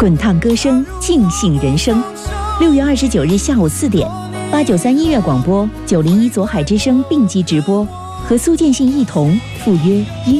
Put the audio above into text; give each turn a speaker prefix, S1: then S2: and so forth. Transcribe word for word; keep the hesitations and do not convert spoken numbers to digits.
S1: 滚烫歌声，尽兴人生。六月二十九日下午四点，八九三音乐广播、九零一左海之声并机直播，和苏建信一同赴约音。